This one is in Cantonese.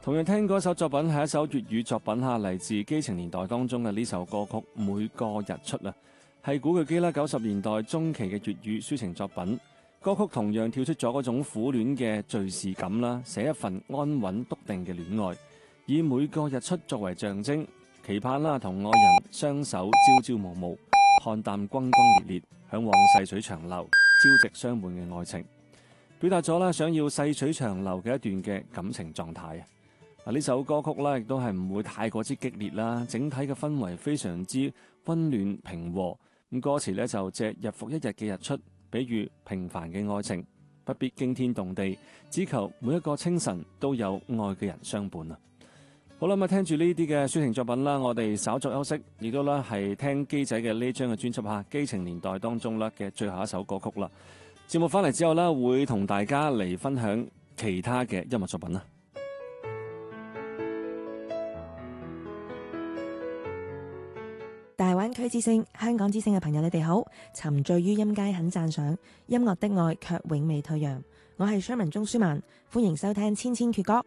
同樣聽過一首作品係一首粵語作品嚟自基情年代當中嘅呢首歌曲《每個日出》係古巨基啦90年代中期嘅粵語抒情作品。歌曲同樣跳出咗嗰種苦戀嘅敘事感啦，寫一份安穩篤定嘅戀愛，以每個日出作為象徵，期盼同愛人雙手朝朝暮暮，看淡轟轟烈烈，向往細水長流、朝夕相伴嘅愛情，表達咗想要細水長流嘅一段嘅感情狀態。呢首歌曲亦都係唔會太過之激烈啦，整體嘅氛圍非常之溫暖平和。咁歌詞就借日復一日嘅日出，比喻平凡嘅愛情，不必驚天動地，只求每一個清晨都有愛嘅人相伴。好啦，咁聽住呢啲嘅抒情作品啦，我哋稍作休息，亦都係聽基仔嘅呢張嘅專輯《基情年代》當中嘅最後一首歌曲啦。節目翻嚟之後會同大家嚟分享其他嘅音樂作品啦。 大灣區之聲、香港之聲嘅朋友，你哋好！沉醉於音階很讚賞，音樂的愛卻永未退讓。我係 Sherman 鍾舒漫，歡迎收聽千千闕歌。